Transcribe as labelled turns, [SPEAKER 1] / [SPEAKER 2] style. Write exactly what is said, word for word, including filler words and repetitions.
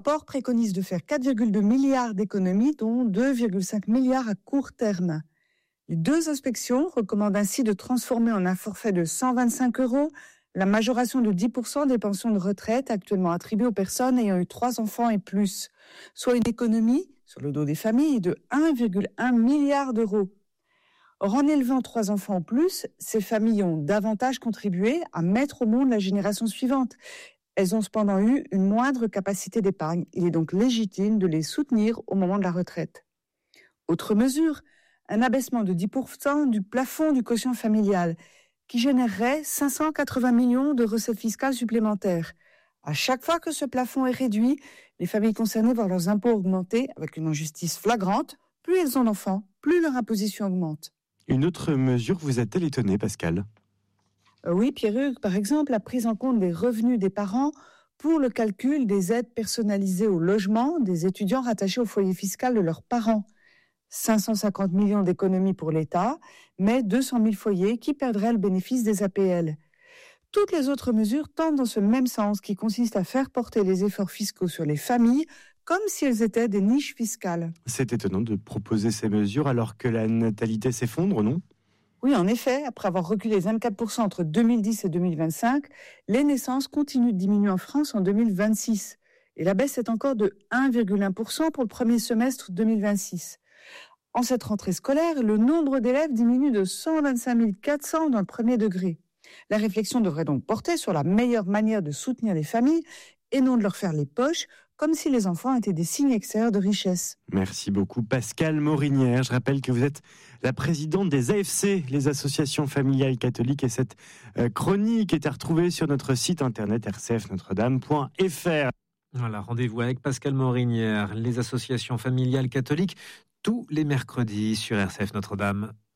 [SPEAKER 1] Le rapport préconise de faire quatre virgule deux milliards d'économies, dont deux virgule cinq milliards à court terme. Les deux inspections recommandent ainsi de transformer en un forfait de cent vingt-cinq euros la majoration de dix pour cent des pensions de retraite actuellement attribuées aux personnes ayant eu trois enfants et plus, soit une économie sur le dos des familles de un virgule un milliard d'euros. Or, en élevant trois enfants ou plus, ces familles ont davantage contribué à mettre au monde la génération suivante. Elles ont cependant eu une moindre capacité d'épargne. Il est donc légitime de les soutenir au moment de la retraite. Autre mesure, un abaissement de dix pour cent du plafond du quotient familial, qui générerait cinq cent quatre-vingts millions de recettes fiscales supplémentaires. À chaque fois que ce plafond est réduit, les familles concernées voient leurs impôts augmenter avec une injustice flagrante. Plus elles ont d'enfants, plus leur imposition augmente.
[SPEAKER 2] Une autre mesure vous a-t-elle étonné, Pascal ?
[SPEAKER 1] Euh, oui, Pierre-Hugues, par exemple, la prise en compte des revenus des parents pour le calcul des aides personnalisées au logement des étudiants rattachés au foyer fiscal de leurs parents. cinq cent cinquante millions d'économies pour l'État, mais deux cent mille foyers qui perdraient le bénéfice des A P L. Toutes les autres mesures tendent dans ce même sens, qui consiste à faire porter les efforts fiscaux sur les familles, comme si elles étaient des niches fiscales.
[SPEAKER 2] C'est étonnant de proposer ces mesures alors que la natalité s'effondre, non ?
[SPEAKER 1] Oui, en effet, après avoir reculé vingt-quatre pour cent entre deux mille dix et deux mille vingt-cinq, les naissances continuent de diminuer en France en deux mille vingt-six. Et la baisse est encore de un virgule un pour cent pour le premier semestre deux mille vingt-six. En cette rentrée scolaire, le nombre d'élèves diminue de cent vingt-cinq mille quatre cents dans le premier degré. La réflexion devrait donc porter sur la meilleure manière de soutenir les familles et non de leur faire les poches, comme si les enfants étaient des signes extérieurs de richesse.
[SPEAKER 2] Merci beaucoup Pascal Morinière. Je rappelle que vous êtes la présidente des A F C, les associations familiales catholiques, et cette chronique est à retrouver sur notre site internet r c f notre dame point f r.
[SPEAKER 3] Voilà, rendez-vous avec Pascal Morinière, les associations familiales catholiques, tous les mercredis sur R C F Notre-Dame.